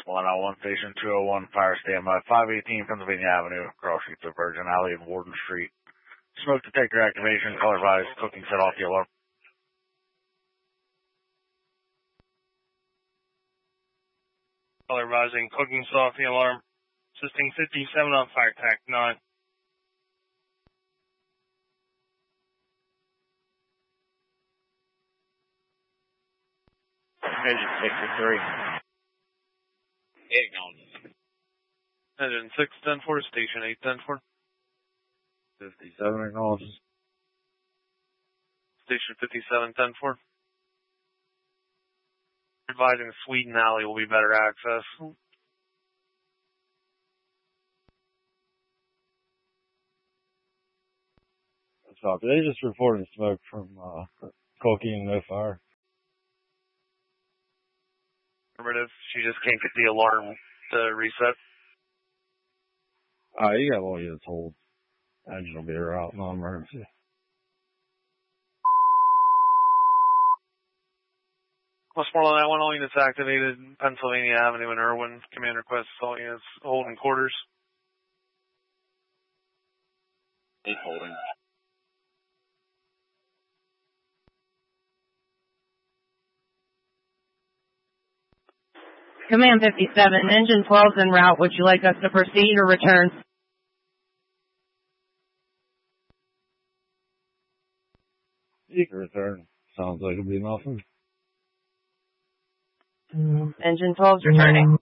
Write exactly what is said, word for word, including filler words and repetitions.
one oh one, Station two oh one, fire standby, five eighteen Pennsylvania Avenue, crossing through Virgin Alley and Warden Street. Smoke detector activation, color advised, cooking set off the alarm. Color advising, cooking set off the alarm. Assisting fifty-seven on fire tac nine. Engine sixty-three. Acknowledged. Engine six ten four, station eight ten four. fifty-seven acknowledges. Station fifty-seven ten four. Advising Sweden Alley will be better access. Copy. They just reported smoke from uh, cocaine, no fire. Affirmative. She just can't get the alarm to reset. Uh, you got all units hold. Engine will be out, non-emergency. Westmoreland nine one, all units activated. Pennsylvania Avenue and Irwin. Command requests all units holding quarters. Eight holding. Command fifty-seven, engine twelve is en route. Would you like us to proceed or return? You can return. Sounds like it'll be nothing. Mm, engine twelve is returning.